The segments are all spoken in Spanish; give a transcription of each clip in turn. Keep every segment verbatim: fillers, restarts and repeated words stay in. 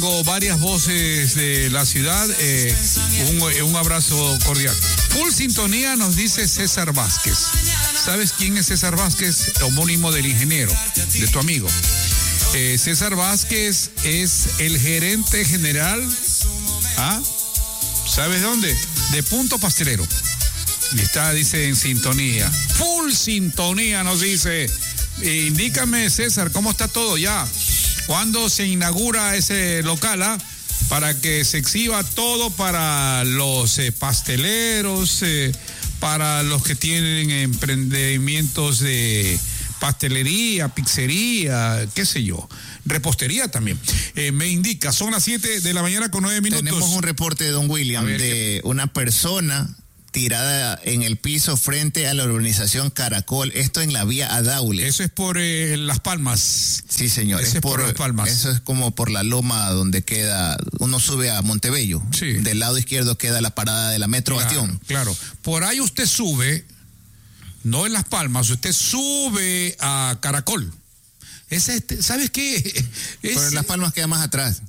Varias voces de la ciudad, eh, un, un abrazo cordial. Full sintonía nos dice César Vázquez. ¿Sabes quién es César Vázquez? Homónimo del ingeniero, de tu amigo. Eh, César Vázquez es el gerente general, ¿ah? ¿Sabes dónde? De Punto Pastelero. Y está, dice, en sintonía. Full sintonía nos dice. Eh, indícame, César, ¿cómo está todo ya? ¿Cuándo se inaugura ese local, ah? Para que se exhiba todo para los eh, pasteleros, eh, para los que tienen emprendimientos de pastelería, pizzería, qué sé yo, repostería también. Eh, me indica, son las siete de la mañana con nueve minutos. Tenemos un reporte de don William ver, de ¿qué? Una persona tirada en el piso frente a la urbanización Caracol, esto en la vía Adaule. Eso es por eh, Las Palmas. Sí, señor. Eso es, es por, por Las Palmas. Eso es como por la loma donde queda, uno sube a Montebello. Sí. Del lado izquierdo queda la parada de la Metro claro, Bastión. Claro. Por ahí usted sube, no en Las Palmas, usted sube a Caracol. Ese, este, ¿sabes qué? Es... Pero en Las Palmas queda más atrás.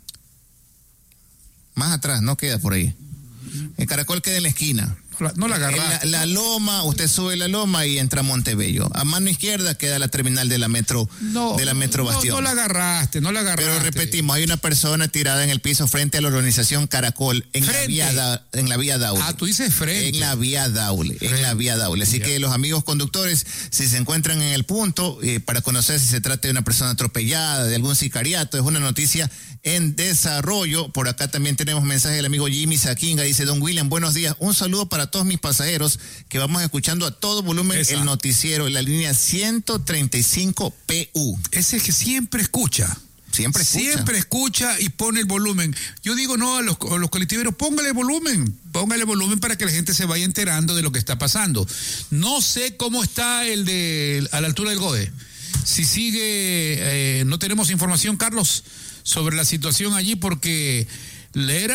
Más atrás, no queda por ahí. El Caracol queda en la esquina. La, no la agarraste. La, la loma, usted sube la loma y entra a Montebello. A mano izquierda queda la terminal de la Metro, no, de la Metro Bastión. No, no la agarraste, no la agarraste. Pero repetimos, hay una persona tirada en el piso frente a la urbanización Caracol en frente. la vía da, en la vía Daule. Ah, tú dices frente. En la vía Daule, frente. en la vía Daule. Así ya. que los amigos conductores, si se encuentran en el punto, eh, para conocer si se trata de una persona atropellada, de algún sicariato, es una noticia en desarrollo. Por acá también tenemos mensaje del amigo Jimmy Saquinga, dice: don William, buenos días, un saludo para todos mis pasajeros que vamos escuchando a todo volumen Esa. el noticiero en la línea ciento treinta y cinco P U. Ese es que siempre escucha. Siempre escucha. Siempre escucha y pone el volumen. Yo digo, no, a los, a los colectiveros, póngale volumen, póngale volumen para que la gente se vaya enterando de lo que está pasando. No sé cómo está el de a la altura del GOE. Si sigue, eh, no tenemos información, Carlos, sobre la situación allí, porque era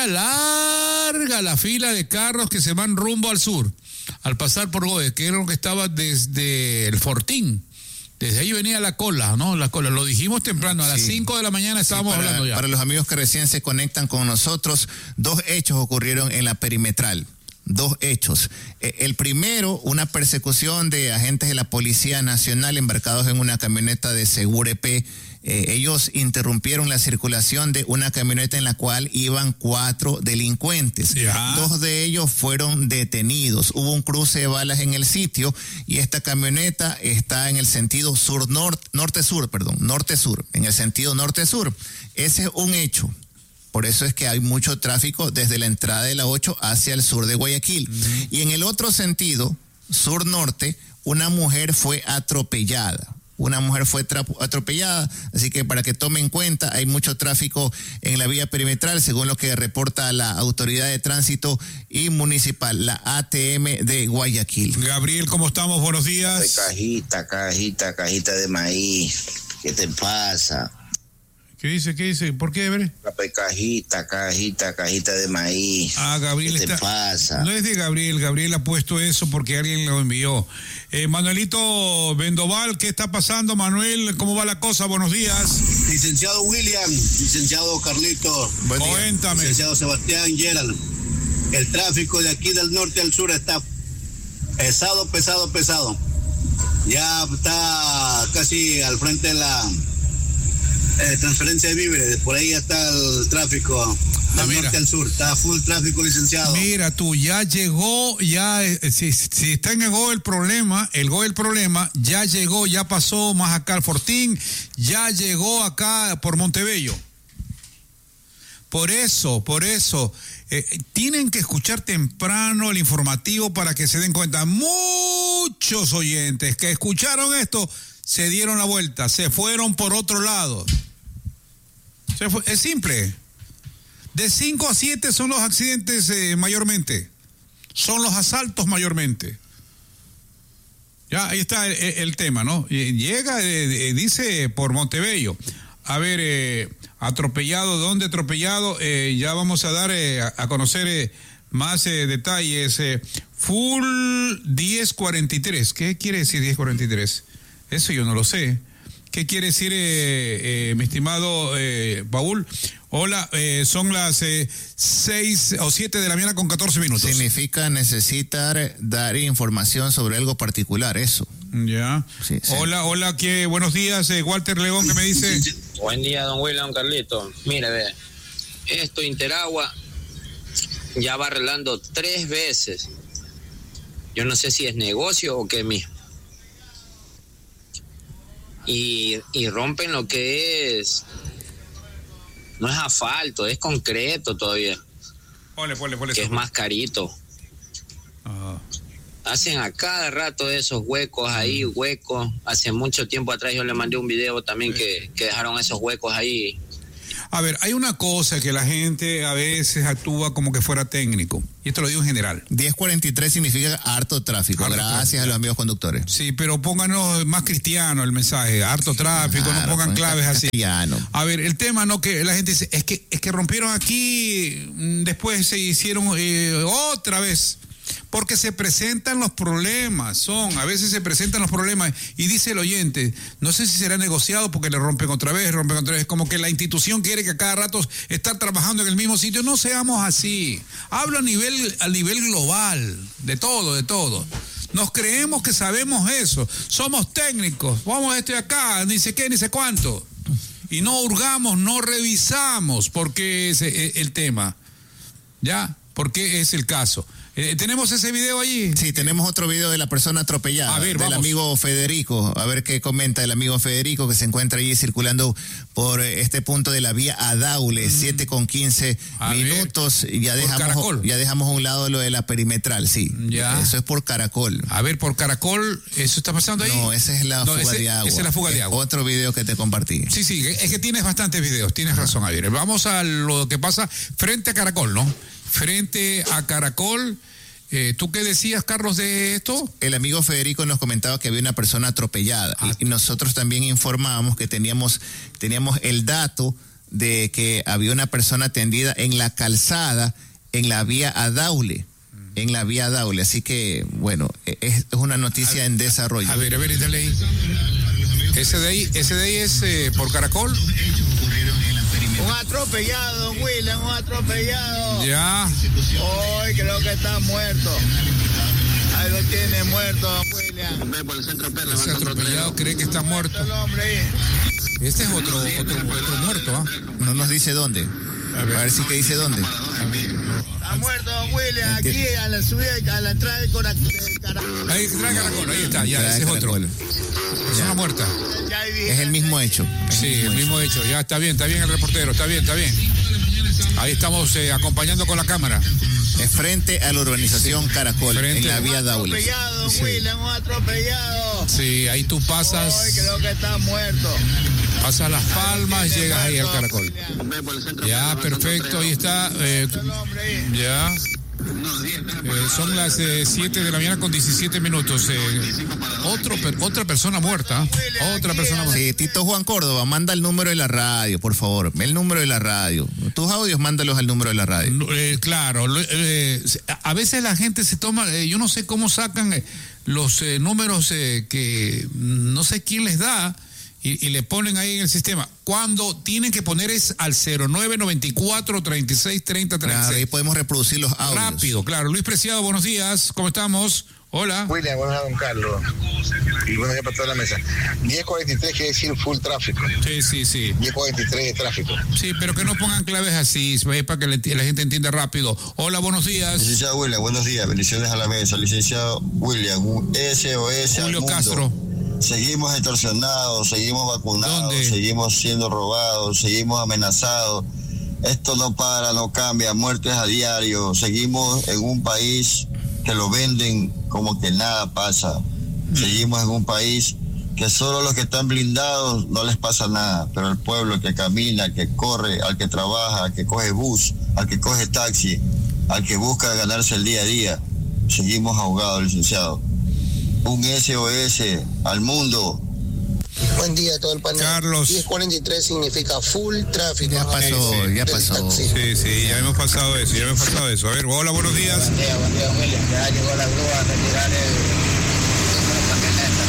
larga la fila de carros que se van rumbo al sur, al pasar por GOE, que era lo que estaba desde el Fortín. Desde ahí venía la cola, ¿no? La cola, lo dijimos temprano, a las sí. cinco de la mañana estábamos sí, para, hablando ya. Para los amigos que recién se conectan con nosotros, dos hechos ocurrieron en la perimetral. Dos hechos. El primero, una persecución de agentes de la Policía Nacional embarcados en una camioneta de Segurep. Eh, ellos interrumpieron la circulación de una camioneta en la cual iban cuatro delincuentes. Ya. Dos de ellos fueron detenidos. Hubo un cruce de balas en el sitio y esta camioneta está en el sentido sur-norte, norte-sur, perdón, norte-sur, en el sentido norte-sur. Ese es un hecho. Por eso es que hay mucho tráfico desde la entrada de la ocho hacia el sur de Guayaquil. Uh-huh. Y en el otro sentido, sur-norte, una mujer fue atropellada. Una mujer fue atropellada, así que para que tomen en cuenta, hay mucho tráfico en la vía perimetral, según lo que reporta la Autoridad de Tránsito y Municipal, la A T M de Guayaquil. Gabriel, ¿cómo estamos? Buenos días. Cajita, cajita, cajita de maíz. ¿Qué te pasa? ¿Qué dice? ¿Qué dice? ¿Por qué, Bre? Cajita, cajita, cajita de maíz. Ah, Gabriel ¿Qué está... te pasa? No es de Gabriel, Gabriel ha puesto eso porque alguien lo envió. Eh, Manuelito Vendoval, ¿qué está pasando, Manuel? ¿Cómo va la cosa? Buenos días. Licenciado William, licenciado Carlito. Buen día. Cuéntame. Licenciado Sebastián Gerald. El tráfico de aquí del norte al sur está pesado, pesado, pesado. Ya está casi al frente de la... Eh, transferencia de víveres, por ahí está el tráfico del ah, norte al sur, está full tráfico, licenciado. Mira tú, ya llegó, ya, eh, si, si está en el GOE el problema, el GOE el problema, ya llegó, ya pasó más acá al Fortín, ya llegó acá por Montebello. Por eso, por eso, eh, tienen que escuchar temprano el informativo para que se den cuenta. Muchos oyentes que escucharon esto se dieron la vuelta, se fueron por otro lado. Se fue, es simple. De cinco a siete son los accidentes eh, mayormente. Son los asaltos mayormente. Ya, ahí está el, el tema, ¿no? Llega, eh, dice, por Montebello. A ver, eh, atropellado, ¿dónde atropellado? Eh, ya vamos a dar eh, a, a conocer eh, más eh, detalles. Eh, full diez cuarenta y tres. ¿Qué quiere decir diez cuarenta y tres? Eso yo no lo sé. ¿Qué quiere decir, eh, eh, mi estimado eh, Paul? Hola, eh, son las eh, seis o siete de la mañana con catorce minutos. Significa necesitar dar información sobre algo particular, eso. Ya. Sí, sí. Hola, hola, ¿qué? Buenos días, eh, Walter León, ¿qué me dice? Buen día, don William Carlito. Mire, ve, esto Interagua ya va arreglando tres veces. Yo no sé si es negocio o qué mismo. Y, y rompen lo que es, no es asfalto, es concreto todavía. Ponle, ponle, ponle. Que es más carito. Ah. Hacen a cada rato esos huecos ahí, huecos. Hace mucho tiempo atrás yo le mandé un video también que, que dejaron esos huecos ahí. A ver, hay una cosa que la gente a veces actúa como que fuera técnico, y esto lo digo en general. diez cuarenta y tres significa harto tráfico, harto gracias tráfico. A los amigos conductores. Sí, pero pónganos más cristiano el mensaje, harto tráfico, claro, no pongan claves así. Castellano. A ver, el tema no que la gente dice, es que es que rompieron aquí, después se hicieron eh, otra vez. Porque se presentan los problemas, son, a veces se presentan los problemas y dice el oyente, no sé si será negociado porque le rompen otra vez, rompen otra vez, como que la institución quiere que a cada rato estar trabajando en el mismo sitio. No seamos así. Hablo a nivel, a nivel global, de todo, de todo. Nos creemos que sabemos eso, somos técnicos, vamos a esto y acá, ni sé qué, ni sé cuánto. Y no hurgamos, no revisamos por qué es el tema, ¿ya? ¿Por qué es el caso? Eh, ¿Tenemos ese video allí? Sí, tenemos otro video de la persona atropellada, a ver, del vamos. amigo Federico. A ver qué comenta el amigo Federico, que se encuentra allí circulando por este punto de la vía Adaule, siete mm. con quince a minutos. Ver, ya dejamos, Caracol. ya dejamos a un lado lo de la perimetral, sí. Ya. Eso es por Caracol. A ver, por Caracol, ¿eso está pasando ahí? No, esa es la no, fuga ese, de agua. Esa es la fuga de agua. Otro video que te compartí. Sí, sí, es que tienes bastantes videos, tienes Ajá. razón, Javier. Vamos a lo que pasa frente a Caracol, ¿no? Frente a Caracol. Eh, ¿Tú qué decías, Carlos, de esto? El amigo Federico nos comentaba que había una persona atropellada ah. y, y nosotros también informábamos que teníamos, teníamos el dato de que había una persona tendida en la calzada en la vía Adaule, mm. en la vía Adaule, así que, bueno, es, es una noticia a, en desarrollo. A ver, a ver, dale ahí. ¿Ese de ahí, ese de ahí es eh, por Caracol? Un atropellado, don William, un atropellado. Ya. Hoy creo que está muerto. Ahí lo tiene muerto, don William. Ese atropellado cree que está muerto. Este es otro, otro, otro muerto, ¿ah? ¿eh? No nos dice dónde. A ver, a ver si te dice dónde. Está muerto, don William, aquí a la subida, a la entrada de Caracol. Ahí entra Caracol, ahí está, ya, ese es otro. Persona muerta. Es el mismo hecho. Sí, el mismo hecho. Ya está bien, está bien el reportero, está bien, está bien. Ahí estamos eh, acompañando con la cámara. Es frente a la urbanización sí. Caracol, frente en la vía Daule. Atropellado, sí. William, un atropellado. Sí, ahí tú pasas. Hoy creo que está muerto. Pasas Las Palmas, llegas ahí al Caracol. Ya, perfecto, ahí está. Eh, ya. Eh, son las siete eh, de la mañana con diecisiete minutos. Eh, otro, per, otra persona muerta. Otra persona muerta. Sí, Tito Juan Córdoba, manda el número de la radio, por favor. El número de la radio. Tus audios, mándalos al número de la radio. Eh, claro. Eh, a veces la gente se toma, eh, yo no sé cómo sacan eh, los eh, números eh, que no sé quién les da. Y, y le ponen ahí en el sistema. Cuando tienen que poner es al cero nueve noventa y cuatro, treinta y seis, treinta, treinta y seis. Claro, ahí podemos reproducir los audios. Rápido, claro. Luis Preciado, buenos días. ¿Cómo estamos? Hola. William, buenos días, don Carlos. Y buenos días para toda la mesa. diez cuarenta y tres quiere decir full tráfico. Sí, sí, sí. diez cuarenta y tres es tráfico. Sí, pero que no pongan claves así, para que la gente entienda rápido. Hola, buenos días. Licenciado William, buenos días. Bendiciones a la mesa. Licenciado William, un S O S Julio al mundo. Castro. Seguimos extorsionados, seguimos vacunados, ¿Dónde? seguimos siendo robados, seguimos amenazados. Esto no para, no cambia, muertes a diario. Seguimos en un país que lo venden como que nada pasa. Mm. Seguimos en un país que solo los que están blindados no les pasa nada, pero el pueblo, el que camina, el que corre, al que trabaja, al que coge bus, al que coge taxi, al que busca ganarse el día a día, seguimos ahogados, licenciado. Un S O S al mundo. Buen día a todo el panel. Carlos. diez cuarenta y tres significa full tráfico. Ya pasó, sí, ya pasó. Sí, sí, ya hemos pasado eso, ya hemos pasado eso. A ver, hola, buenos días. Buen día, buen día, William. Ya llegó la grúa a retirar el... Ya llegó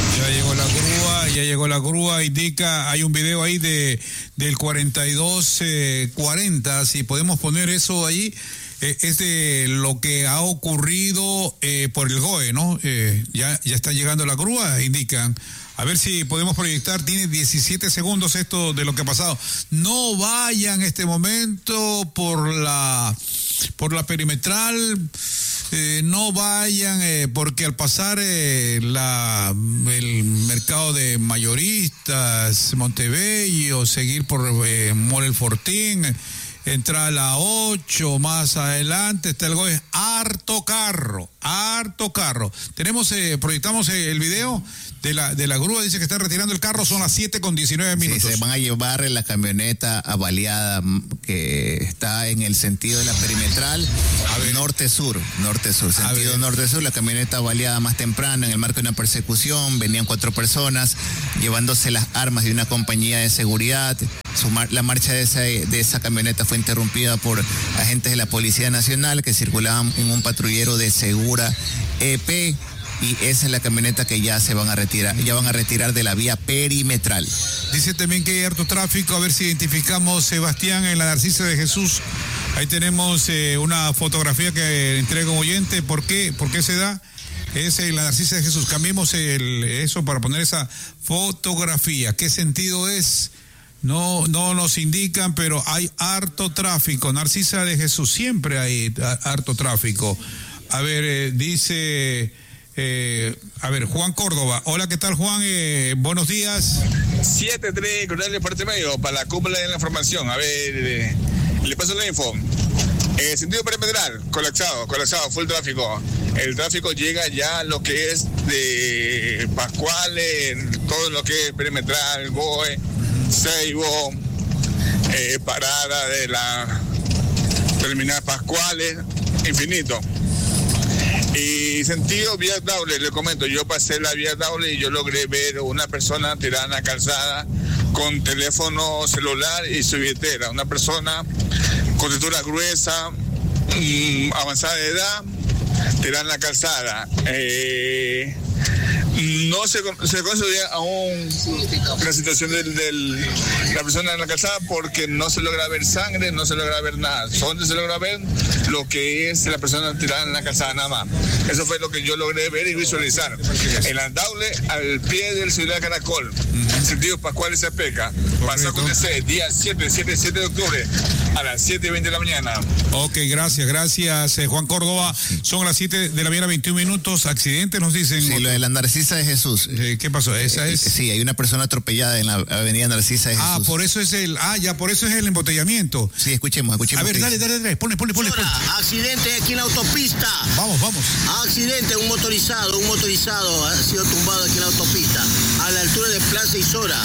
llegó la grúa, ya llegó la grúa, indica, hay un video ahí de del cuarenta y dos cuarenta, si podemos poner eso ahí, eh, es de lo que ha ocurrido eh, por el G O E, ¿no? Eh, ya, ya está llegando la grúa, indican. A ver si podemos proyectar, tiene diecisiete segundos esto de lo que ha pasado. No vayan en este momento por la, por la perimetral. Eh, no vayan eh, porque al pasar eh, la, el mercado de mayoristas, Montebello, seguir por eh, Mall El Fortín, entrar a la ocho, más adelante está el G O E, harto carro, harto carro. Tenemos, eh, proyectamos eh, el video de la de la grúa, dice que están retirando el carro, son las siete con diecinueve minutos. Sí, se van a llevar la camioneta avaliada que está en el sentido de la perimetral, norte-sur, norte-sur, sentido norte-sur, la camioneta avaliada más temprano en el marco de una persecución, venían cuatro personas llevándose las armas de una compañía de seguridad. Su mar, la marcha de esa, de esa camioneta fue interrumpida por agentes de la Policía Nacional que circulaban en un patrullero de Segura E P. Y esa es la camioneta que ya se van a retirar, ya van a retirar de la vía perimetral. Dice también que hay harto tráfico, a ver si identificamos Sebastián en la Narcisa de Jesús. Ahí tenemos eh, una fotografía que entrega un oyente. ¿Por qué? ¿Por qué se da? Es en la Narcisa de Jesús. Cambiemos el, eso para poner esa fotografía. ¿Qué sentido es? No, no nos indican, pero hay harto tráfico. Narcisa de Jesús, siempre hay harto tráfico. A ver, eh, dice... Eh, a ver, Juan Córdoba. Hola, ¿qué tal, Juan? Eh, buenos días. siete tres, Cornelio Parte Medio, para la cúpula de la información. A ver, eh, le paso la info. Eh, sentido perimetral, colapsado, colapsado, full tráfico. El tráfico llega ya a lo que es de Pascuales, todo lo que es perimetral, G O E, Seibo, eh, parada de la terminal Pascuales, infinito. Y sentido vía Daule, le comento, yo pasé la vía Daule y yo logré ver una persona tirada en la calzada con teléfono celular y su billetera, una persona con textura gruesa, mmm, avanzada de edad, tirada en la calzada. Eh, no se, se conoce aún la situación de del, la persona en la calzada porque no se logra ver sangre, no se logra ver nada. Solo se logra ver lo que es la persona tirada en la calzada nada más. Eso fue lo que yo logré ver y visualizar. El Andaule al pie del Ciudad Caracol, uh-huh. Sentido Pascual y Zapeca. Pasó con ese día siete, siete, siete de octubre a las siete y veinte de la mañana. Ok, gracias, gracias eh, Juan Córdoba. Son las siete de la mañana, veintiún minutos. Accidentes nos dicen. Sí, lo de la Narcisa de Jesús. Eh, ¿Qué pasó? Esa es. Eh, sí, hay una persona atropellada en la avenida Narcisa de Jesús. Ah, por eso es el. Ah, ya, por eso es el embotellamiento. Sí, escuchemos, escuchemos. A ver, dale, dale, dale. Ponle, ponle, ponle. ponle. Accidente aquí en la autopista. Vamos, vamos. Accidente, un motorizado, un motorizado ha sido tumbado aquí en la autopista, a la altura de Plaza Isora.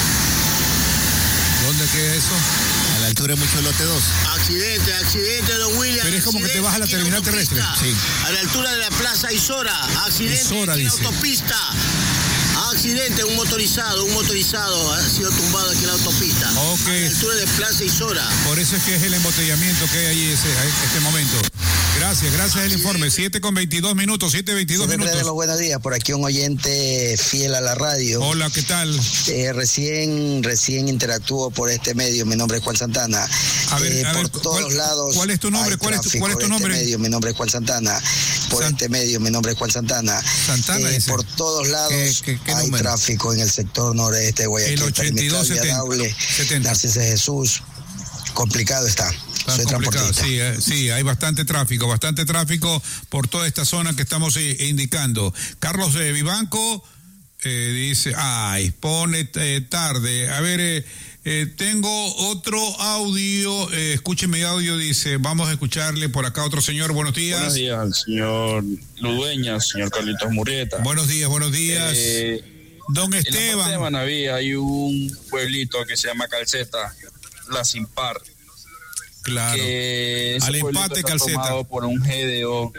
¿Dónde queda eso? A la altura de Mucho Lote dos. Accidente, accidente, don William. Pero es como que te vas a la terminal terrestre. Sí. A la altura de la Plaza Isora. Accidente Isora, aquí en la dice. autopista. Accidente, un motorizado, un motorizado ha sido tumbado aquí en la autopista. Ok. A la altura de Plaza Isora. Por eso es que es el embotellamiento que hay ahí ese, este momento. Gracias, gracias el informe. siete con veintidós minutos, siete veintidós minutos. De los buenos días, por aquí un oyente fiel a la radio. Hola, ¿qué tal? Eh, recién, recién interactúo por este medio, mi nombre es Juan Santana. A ver, eh, a por ver, todos ¿cuál, lados. ¿cuál es tu nombre? ¿Cuál es tu, cuál es tu nombre? Este medio, mi nombre es Juan Santana. Por San... este medio, mi nombre es Juan Santana. Santana eh, dice. Por todos lados ¿Qué, qué, qué hay número? tráfico en el sector noreste de Guayaquil. El ochenta y dos setenta. Narcisa de Jesús. Complicado está. Está Soy complicado, sí, eh, sí, hay bastante tráfico, bastante tráfico por toda esta zona que estamos eh, indicando. Carlos de Vivanco eh, dice, ay, pone eh, tarde. A ver, eh, eh, tengo otro audio, eh, escúcheme el audio, dice, vamos a escucharle por acá otro señor, buenos días. Buenos días al señor Ludueña, señor Carlitos Murrieta. Buenos días, buenos días. Eh, Don Esteban. En la Manaví hay un pueblito que se llama Calceta, La Simpar. Claro. Que al empate Calceta. Tomado por un G D O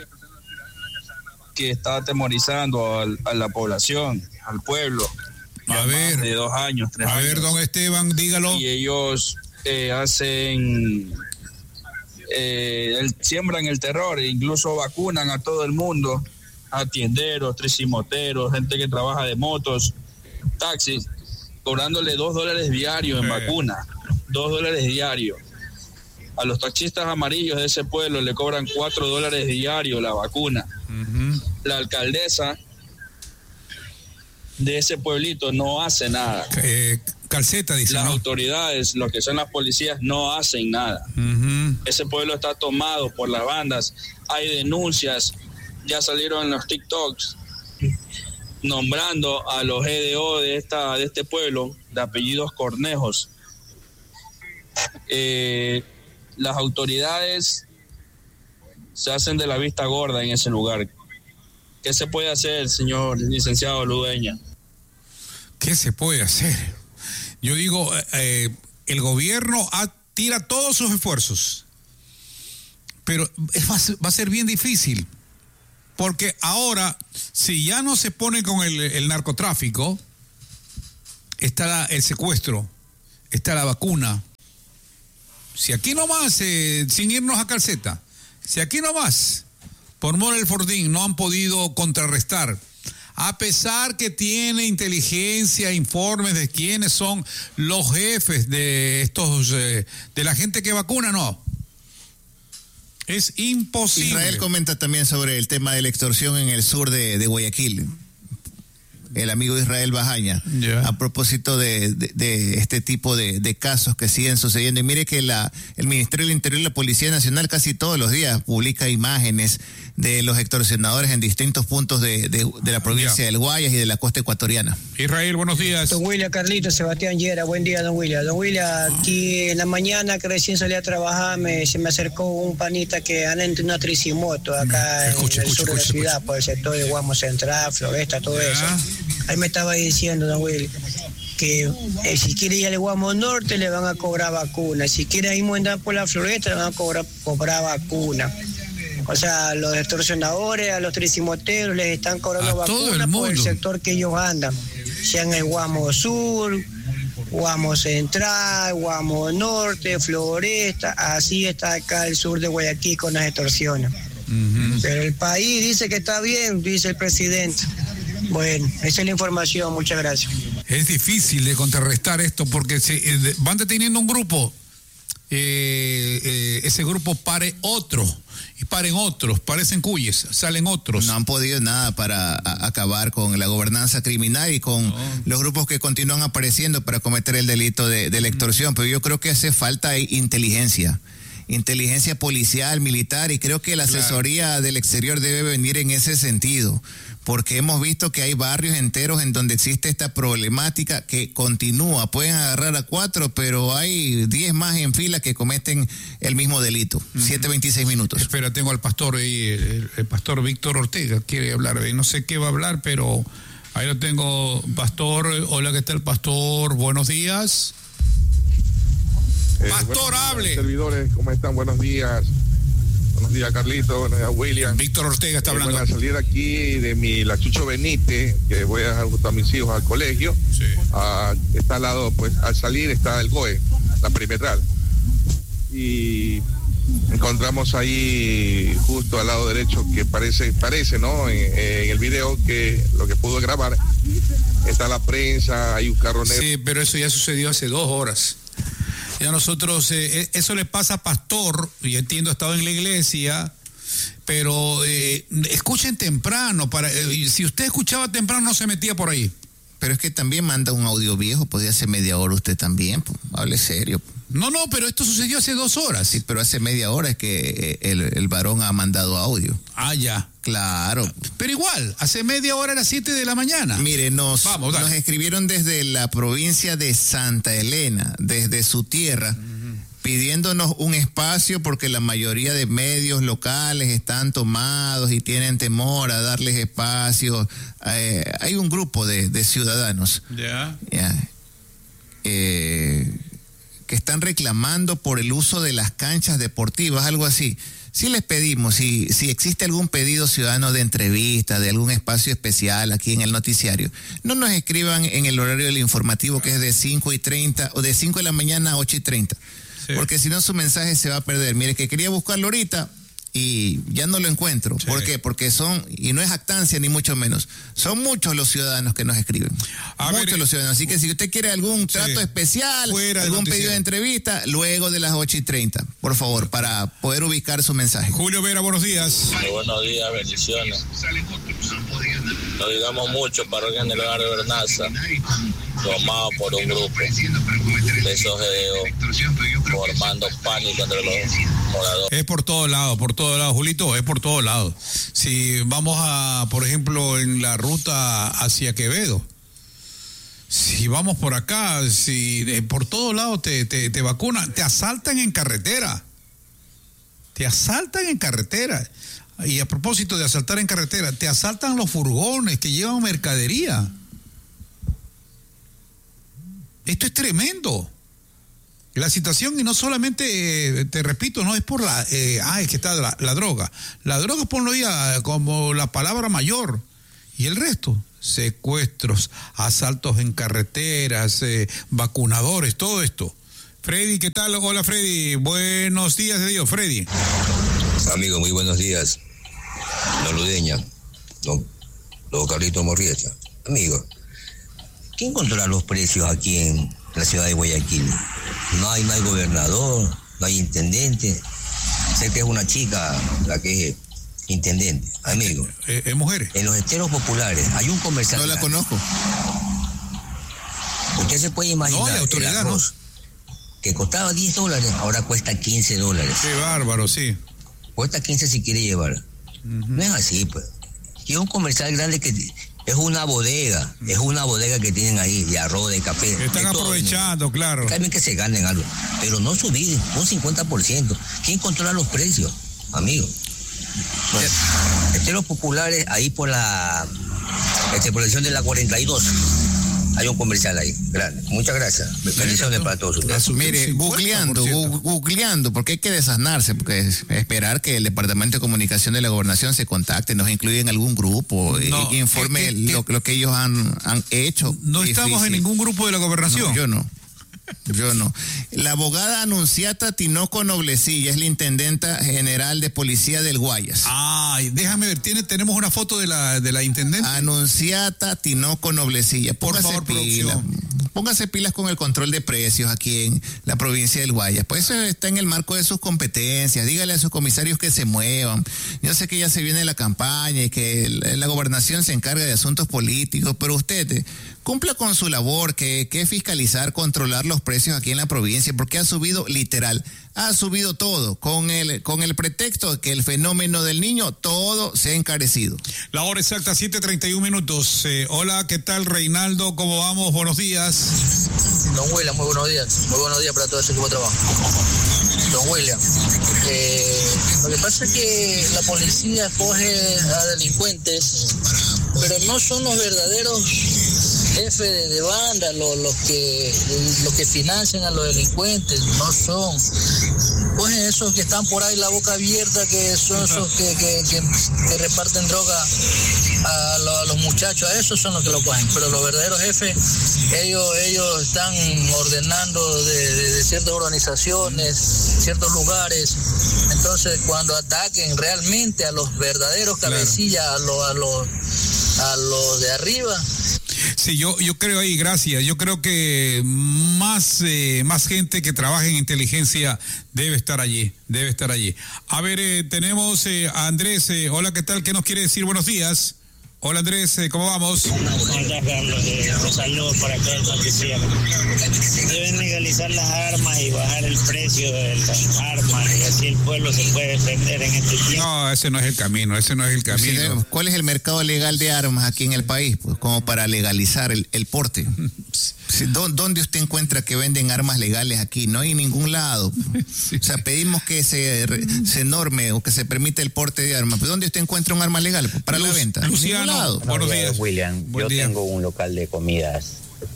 que está atemorizando al, a la población, al pueblo. A ver. De dos años, tres a años. A ver, don Esteban, dígalo. Y ellos eh, hacen, eh, el, siembran el terror, e incluso vacunan a todo el mundo, a tienderos, tricimoteros, gente que trabaja de motos, taxis, cobrándole dos dólares diarios en vacuna, dos dólares diarios. A los taxistas amarillos de ese pueblo le cobran cuatro dólares diarios la vacuna. Uh-huh. La alcaldesa de ese pueblito no hace nada. Eh, calceta, dice. Las ¿no? autoridades, lo que son las policías, no hacen nada. Uh-huh. Ese pueblo está tomado por las bandas. Hay denuncias, ya salieron en los TikToks nombrando a los G D O de esta de este pueblo de apellidos Cornejos. Eh, las autoridades se hacen de la vista gorda en ese lugar. ¿Qué se puede hacer, señor licenciado Ludeña? ¿Qué se puede hacer? Yo digo, eh, el gobierno ha, tira todos sus esfuerzos, pero es, va, a ser, va a ser bien difícil, porque ahora, si ya no se pone con el, el narcotráfico, está la, el secuestro, está la vacuna. Si aquí nomás, eh, sin irnos a calceta, si aquí nomás, por mor el Fortín, no han podido contrarrestar, a pesar que tiene inteligencia, informes de quiénes son los jefes de estos, eh, de la gente que vacuna, no. Es imposible. Israel comenta también sobre el tema de la extorsión en el sur de, de Guayaquil. El amigo Israel Bajaña, yeah. a propósito de, de, de este tipo de, de casos que siguen sucediendo. Y mire que la, el Ministerio del Interior y la Policía Nacional casi todos los días publica imágenes de los extorsionadores en distintos puntos de, de, de la provincia yeah. del Guayas y de la costa ecuatoriana. Israel, buenos días. Don William, Carlitos, Sebastián Llera, buen día, don William. Don William, aquí en la mañana que recién salí a trabajar, me, se me acercó un panita que anda en una tricimoto acá escucha, en el escucha, sur escucha, de la escucha. ciudad, por el sector de Guamo Central, Floresta, todo yeah. eso. Ahí me estaba diciendo, don Willy, que eh, si quiere ir al Guamo Norte le van a cobrar vacuna, si quiere ir a andar por la Floresta le van a cobrar, cobrar vacuna. O sea, los extorsionadores, a los tricimoteros les están cobrando vacunas por el sector que ellos andan, sea en el Guamo Sur, Guamo Central, Guamo Norte, Floresta, así está acá el sur de Guayaquil con las extorsiones. Uh-huh. Pero el país dice que está bien, dice el presidente. Bueno, esa es la información, muchas gracias. Es difícil de contrarrestar esto porque se, eh, van deteniendo un grupo, eh, eh, ese grupo pare otro, y paren otros, parecen cuyes, salen otros. No han podido nada para a, acabar con la gobernanza criminal y con no. los grupos que continúan apareciendo para cometer el delito de, de la extorsión, mm. pero yo creo que hace falta inteligencia. Inteligencia policial, militar, y creo que la asesoría claro. del exterior debe venir en ese sentido, porque hemos visto que hay barrios enteros en donde existe esta problemática que continúa. Pueden agarrar a cuatro, pero hay diez más en fila que cometen el mismo delito. Uh-huh. siete veintiséis minutos. Espera, tengo al pastor ahí, el, el pastor Víctor Ortega quiere hablar. No sé qué va a hablar, pero ahí lo tengo. Pastor, hola, ¿qué tal, pastor? Buenos días. Eh, Pastor, hable. Servidores, ¿cómo están? Buenos días. Buenos días, Carlito. Buenos días, William. Víctor Ortega está hablando. Eh, bueno, al salir aquí de mi La Chucho Benítez, que voy a dejar junto a mis hijos al colegio, sí. uh, está al lado, pues, al salir está el G O E, la perimetral. Y encontramos ahí, justo al lado derecho, que parece, parece, ¿no? En, en el video que lo que pudo grabar, está la prensa, hay un carro negro. Sí, pero eso ya sucedió hace dos horas. Ya nosotros, eh, eso le pasa a pastor, y entiendo, ha estado en la iglesia, pero eh, escuchen temprano, para eh, si usted escuchaba temprano no se metía por ahí. Pero es que también manda un audio viejo, podía hacer media hora usted también, pues, hable serio. No, no, pero esto sucedió hace dos horas. Sí, pero hace media hora es que el, el varón ha mandado audio. Ah, ya. Claro. Pero igual, hace media hora a las siete de la mañana. Mire, nos, Vamos, nos escribieron desde la provincia de Santa Elena, desde su tierra, uh-huh. pidiéndonos un espacio porque la mayoría de medios locales están tomados y tienen temor a darles espacio. Eh, hay un grupo de, de ciudadanos. Ya. Yeah. Yeah. Eh... que están reclamando por el uso de las canchas deportivas, algo así. Si les pedimos, si, si existe algún pedido ciudadano de entrevista, de algún espacio especial aquí en el noticiario, no nos escriban en el horario del informativo que es de cinco y treinta o de cinco de la mañana a ocho y treinta, sí. porque si no su mensaje se va a perder. Mire, que quería buscarlo ahorita y ya no lo encuentro. Sí. ¿Por qué? Porque son, y no es jactancia ni mucho menos, son muchos los ciudadanos que nos escriben. A muchos ver, los ciudadanos. Así que si usted quiere algún trato sí. especial, Fuera algún pedido de entrevista, luego de las ocho y treinta, por favor, para poder ubicar su mensaje. Julio Vera, buenos días. Muy buenos días, bendiciones. No digamos mucho, parroquia en el hogar de Bernaza, tomado por un grupo de esos gedeos, formando pánico entre los moradores. Es por todos lados, por todos lados, Julito, es por todos lados. Si vamos a, por ejemplo, en la ruta hacia Quevedo, si vamos por acá, si eh, por todos lados te, te, te vacunan, te asaltan en carretera, te asaltan en carretera. Y a propósito de asaltar en carretera, te asaltan los furgones que llevan mercadería. Esto es tremendo. La situación, y no solamente, eh, te repito, no es por la, eh, ah, es que está la, la droga. La droga, ponlo ya como la palabra mayor. Y el resto, secuestros, asaltos en carreteras, eh, vacunadores, todo esto. Freddy, ¿qué tal? Hola, Freddy. Buenos días de Dios, Freddy. Amigo, muy buenos días. Don Ludeña, don, don Carlito Morrieta. Amigo, ¿quién controla los precios aquí en la ciudad de Guayaquil? No hay, no hay gobernador, no hay intendente. Sé que es una chica la que es intendente, amigo. ¿Es, es mujer? En los esteros populares hay un comercial. No la conozco. Usted se puede imaginar. No, la autoridad el arroz, no. Que costaba diez dólares, ahora cuesta quince dólares. Qué bárbaro, sí. Cuesta quince si quiere llevar. Uh-huh. No es así, pues. Y es un comercial grande que es una bodega, uh-huh. es una bodega que tienen ahí de arroz, de café. Están de aprovechando, todo, claro. También que se ganen algo, pero no subir un cincuenta por ciento. ¿Quién controla los precios, amigo? Bueno, esteros populares ahí por la exploración de la cuarenta y dos. Hay un comercial ahí, grande. Muchas gracias. Bendiciones para todos ustedes. Mire, googleando, googleando, porque hay que desasnarse, porque es esperar que el Departamento de Comunicación de la Gobernación se contacte, nos incluya en algún grupo no, y informe ¿qué, qué, lo, lo que ellos han, han hecho. No estamos sí, en sí. ningún grupo de la Gobernación. No, yo no. Yo no. La abogada Anunciata Tinoco Noblecilla es la intendenta general de policía del Guayas. Ay, déjame ver, ¿tiene, tenemos una foto de la de la intendente. Anunciata Tinoco Noblecilla. Póngase Por favor, pilas. Póngase pilas con el control de precios aquí en la provincia del Guayas. Pues eso está en el marco de sus competencias. Dígale a sus comisarios que se muevan. Yo sé que ya se viene la campaña y que la gobernación se encarga de asuntos políticos, pero usted cumpla con su labor, que, que es fiscalizar, controlar los precios aquí en la provincia, porque ha subido literal, ha subido todo, con el, con el pretexto de que el fenómeno del niño, todo se ha encarecido. La hora exacta, siete treinta y un minutos. Eh, hola, ¿qué tal, Reinaldo? ¿Cómo vamos? Buenos días. Don William, muy buenos días. Muy buenos días para todo ese equipo de trabajo. Don William, eh, lo que pasa es que la policía coge a delincuentes, pero no son los verdaderos jefes de, de banda los, los que los que financian a los delincuentes, no son. Cogen esos que están por ahí la boca abierta, que son esos que, que, que, que reparten droga a, lo, a los muchachos, a esos son los que lo cogen, pero los verdaderos jefes, ellos ellos están ordenando de, de, de ciertas organizaciones, ciertos lugares. Entonces cuando ataquen realmente a los verdaderos cabecillas, a los a los a los de arriba. Sí, yo yo creo ahí, gracias. Yo creo que más eh, más gente que trabaja en inteligencia debe estar allí, debe estar allí. A ver, eh, tenemos eh, a Andrés. Eh, hola, ¿qué tal? ¿Qué nos quiere decir? Buenos días. Hola, Andrés, eh, ¿cómo vamos? ¿Cómo estás, Carlos? Eh, un saludo para todo el noticiero. Deben legalizar las armas y bajar el precio de las armas, y así el pueblo se puede defender en este tiempo. No, ese no es el camino, ese no es el camino. ¿Cuál es el mercado legal de armas aquí en el país? Pues como para legalizar el, el porte. ¿Dónde usted encuentra que venden armas legales aquí? No hay en ningún lado. O sea, pedimos que se, se norme o que se permita el porte de armas. ¿Pero dónde usted encuentra un arma legal para Luz, la venta? Luciano, buenos días, días. William. Buen Yo día. tengo un local de comidas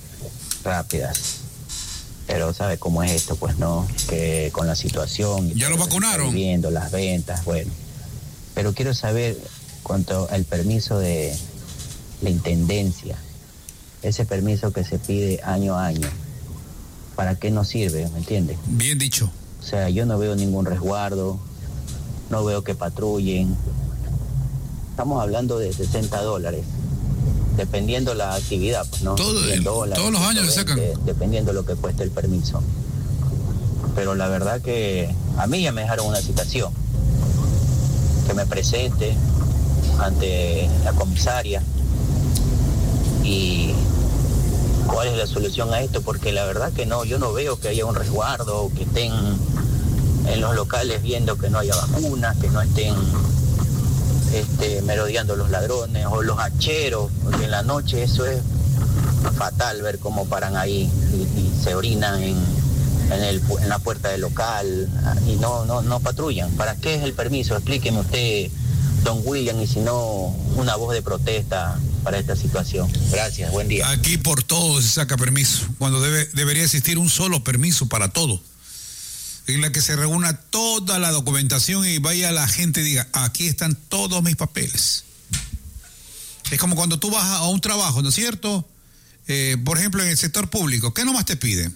rápidas. Pero ¿sabe cómo es esto? Pues no, que con la situación... ¿Ya lo vacunaron? Viendo las ventas, bueno. Pero quiero saber cuanto al permiso de la intendencia. Ese permiso que se pide año a año, ¿para qué nos sirve? ¿Me entiendes? Bien dicho. O sea, yo no veo ningún resguardo, no veo que patrullen. Estamos hablando de sesenta dólares, dependiendo la actividad, pues, ¿no? Todo, dólares, todos los años le sacan. Dependiendo lo que cueste el permiso. Pero la verdad que a mí ya me dejaron una citación, que me presente ante la comisaria y cuál es la solución a esto, porque la verdad que no, yo no veo que haya un resguardo o que estén en los locales viendo que no haya vacunas, que no estén este, merodeando los ladrones o los hacheros, porque en la noche eso es fatal ver cómo paran ahí y, y se orinan en, en, el, en la puerta del local y no, no, no patrullan. ¿Para qué es el permiso? Explíqueme usted, don William, y si no, una voz de protesta para esta situación. Gracias, buen día. Aquí por todo se saca permiso, cuando debe, debería existir un solo permiso para todo, en la que se reúna toda la documentación y vaya la gente y diga, aquí están todos mis papeles. Es como cuando tú vas a un trabajo, ¿no es cierto? Eh, por ejemplo, en el sector público, ¿qué nomás te piden?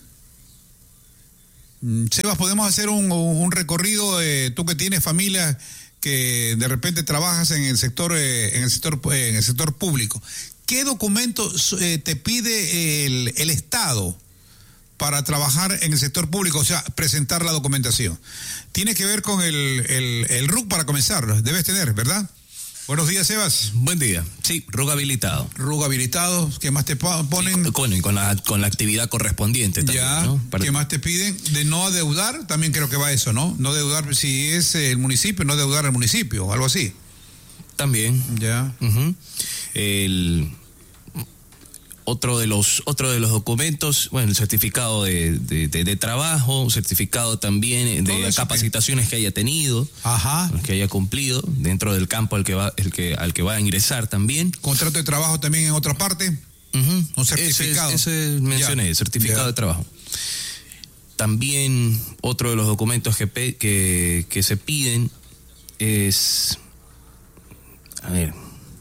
Sebas, podemos hacer un, un recorrido, eh, tú que tienes familia que de repente trabajas en el sector eh, en el sector eh, en el sector público. ¿Qué documentos eh, te pide el, el Estado para trabajar en el sector público? O sea, presentar la documentación. Tiene que ver con el, el, el R U C para comenzar, debes tener, ¿verdad? Buenos días, Sebas. Buen día. Sí, R U C habilitado. R U C habilitado, ¿qué más te ponen? Sí, con, con, la, con la actividad correspondiente también, ya, ¿no? Para... ¿Qué más te piden? De no adeudar, también creo que va eso, ¿no? No deudar, si es el municipio, no deudar al municipio, o algo así. También. Ya. Uh-huh. El... Otro de los otro de los documentos, bueno, el certificado de, de, de, de trabajo, certificado también de capacitaciones que... que haya tenido, ajá, que haya cumplido dentro del campo al que va el que al que va a ingresar también. Contrato de trabajo también en otra parte. Uh-huh. Un certificado. Ese, ese mencioné, ya. certificado ya. de trabajo. También otro de los documentos que que, que se piden es, a ver.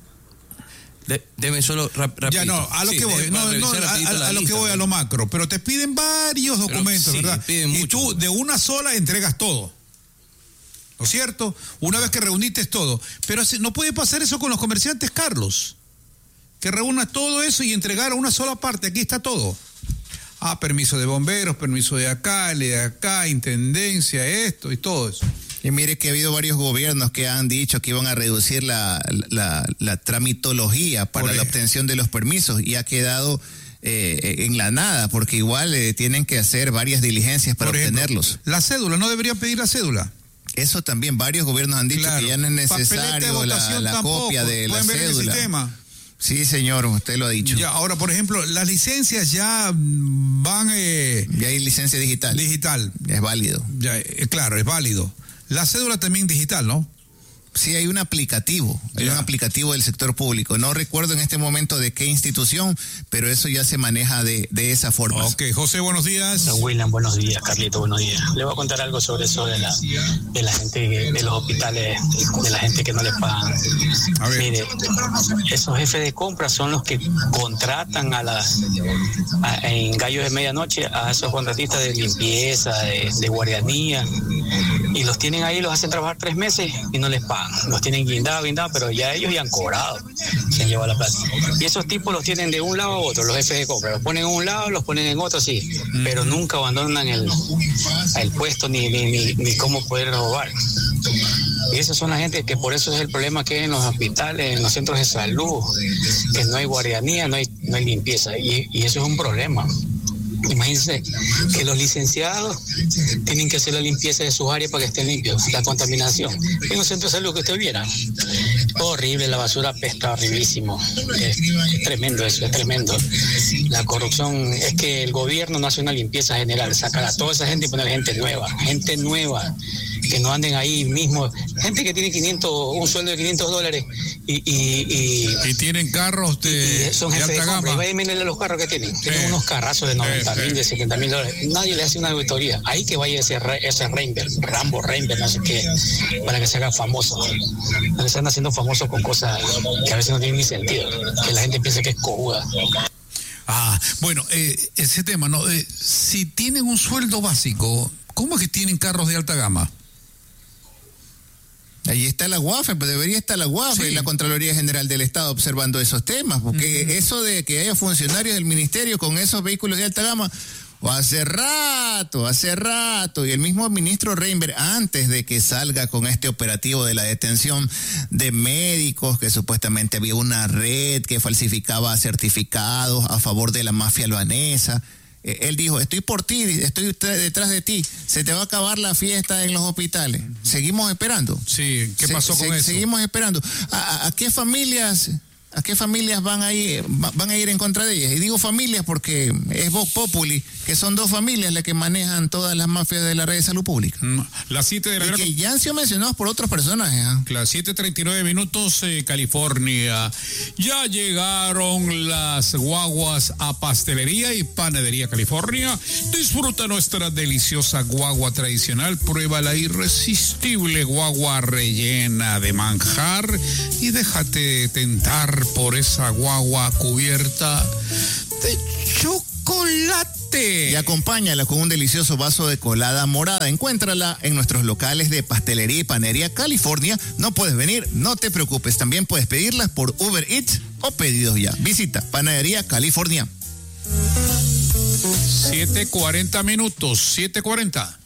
De, deme solo rap, rapidito. Ya no, a lo sí, que voy, no, no, a, a, a lo que voy, a lo macro, pero te piden varios documentos, sí, ¿verdad? Y mucho. Tú de una sola entregas todo, ¿no es cierto? Una vez que reuniste todo, pero no puede pasar eso con los comerciantes, Carlos, que reúna todo eso y entregar a una sola parte, aquí está todo. Ah, permiso de bomberos, permiso de acá, de acá, intendencia, esto y todo eso. Y mire que ha habido varios gobiernos que han dicho que iban a reducir la, la, la tramitología para Por la obtención de los permisos y ha quedado eh, en la nada, porque igual eh, tienen que hacer varias diligencias para Por obtenerlos. Ejemplo, la cédula, ¿no deberían pedir la cédula? Eso también, varios gobiernos han dicho claro. que ya no es necesario la, la copia de la cédula. Ver el sistema. Sí, señor, usted lo ha dicho. Ya, ahora, por ejemplo, las licencias ya van... Eh, ya hay licencia digital. Digital. Ya es válido. Ya, eh, claro, es válido. La cédula también digital, ¿no? Sí, hay un aplicativo, hay yeah. un aplicativo del sector público. No recuerdo en este momento de qué institución, pero eso ya se maneja de, de esa forma. Ok, José, buenos días. Don William, buenos días. Carlito, buenos días. Le voy a contar algo sobre eso de la, de la gente, de los hospitales, de la gente que no le pagan. A ver. Mire, esos jefes de compra son los que contratan a las, a, en gallos de medianoche a esos contratistas de limpieza, de, de guardianía, y los tienen ahí, los hacen trabajar tres meses y no les pagan. Los tienen guindados, guindados, pero ya ellos ya han cobrado, se han llevado la plata. Y esos tipos los tienen de un lado a otro, los jefes de compra. Los ponen en un lado, los ponen en otro, sí, mm. pero nunca abandonan el, el puesto ni, ni, ni, ni cómo poder robar. Y esas son la gente que por eso es el problema que hay en los hospitales, en los centros de salud, que no hay guardianía, no hay, no hay limpieza. Y, y eso es un problema. Imagínense que los licenciados tienen que hacer la limpieza de sus áreas para que estén limpios, la contaminación. En un centro de salud que usted viera, horrible, la basura apesta horriblísimo. Es, es tremendo eso, es tremendo. La corrupción es que el gobierno no hace una limpieza general, sacar a toda esa gente y poner gente nueva, gente nueva, que no anden ahí mismo, gente que tiene quinientos, un sueldo de quinientos dólares y... Y, y, y tienen carros de, y son de jefes alta de compra. gama. Y vayan a los carros que tienen. Tienen eh, unos carrazos de noventa mil, eh, de setenta mil dólares. Nadie le hace una auditoría. Ahí que vaya ese, ese Reinberg, Rambo Reinberg, no sé qué, para que se haga famoso. Se están haciendo famosos con cosas que a veces no tienen ni sentido. Que la gente piensa que es cojuda. Ah, bueno, eh, ese tema, ¿no? Eh, si tienen un sueldo básico, ¿cómo es que tienen carros de alta gama? Ahí está la U A F E, pues debería estar la U A F E sí. y la Contraloría General del Estado observando esos temas, porque uh-huh. eso de que haya funcionarios del ministerio con esos vehículos de alta gama, o hace rato, hace rato, y el mismo ministro Reinberg, antes de que salga con este operativo de la detención de médicos, que supuestamente había una red que falsificaba certificados a favor de la mafia albanesa, eh, él dijo, estoy por ti, estoy detrás de ti, se te va a acabar la fiesta en los hospitales. ¿Seguimos esperando? Sí, ¿qué pasó se, con se, eso? Seguimos Seguimos esperando. ¿A, a, a qué familias... ¿A qué familias van a ir, van a ir en contra de ellas? Y digo familias porque es Vox Populi, que son dos familias las que manejan todas las mafias de la red de salud pública. Las siete de la y que ya han sido mencionados por otros personajes. ¿eh? Las siete treinta y nueve minutos, eh, California. Ya llegaron las guaguas a Pastelería y Panadería California. Disfruta nuestra deliciosa guagua tradicional. Prueba la irresistible guagua rellena de manjar y déjate tentar por esa guagua cubierta de chocolate. Y acompáñala con un delicioso vaso de colada morada. Encuéntrala en nuestros locales de Pastelería y Panadería California. No puedes venir, no te preocupes. También puedes pedirlas por Uber Eats o pedidos ya. Visita Panadería California. siete cuarenta minutos, siete cuarenta.